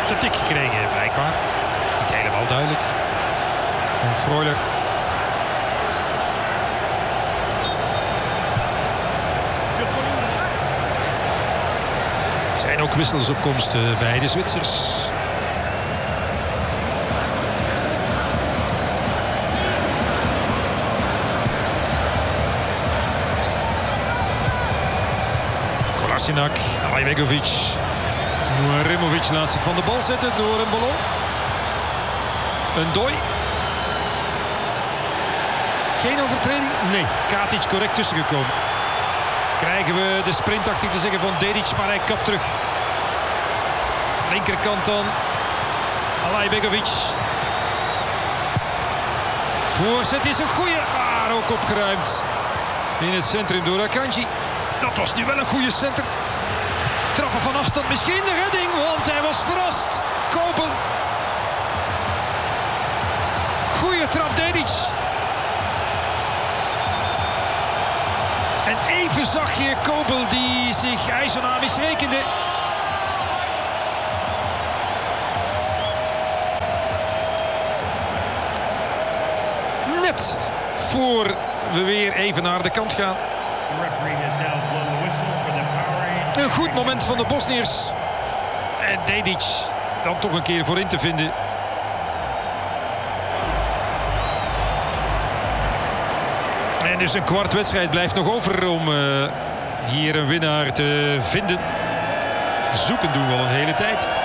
te tik gekregen, blijkbaar. Niet helemaal duidelijk. Van Freuler. Er zijn ook wissels op komst bij de Zwitsers. Kolasinac, Alajbegovic. Muaremovic laat zich van de bal zetten door een ballon. Een dooi. Geen overtreding? Nee. Katic correct tussengekomen. Krijgen we de sprintachtig te zeggen van Dedic, maar hij kapt terug. Linkerkant dan. Alajbegovic. Voorzet is een goeie, maar ook opgeruimd. In het centrum door Akanji. Dat was nu wel een goede center. Trappen van afstand, misschien de redding, want hij was verrast. Kobel. Goeie trap, Dedic. En even zag je Kobel die zich Aizona misrekende. Net voor we weer even naar de kant gaan. Een goed moment van de Bosniërs. En Dedic dan toch een keer voorin te vinden. En dus een kwart wedstrijd blijft nog over om hier een winnaar te vinden. Zoeken doen we al een hele tijd.